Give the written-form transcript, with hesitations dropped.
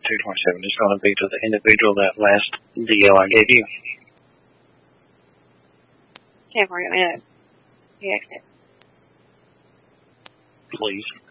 $227 is going to be to the individual that last deal I gave you. Okay, we're going to exit. Please.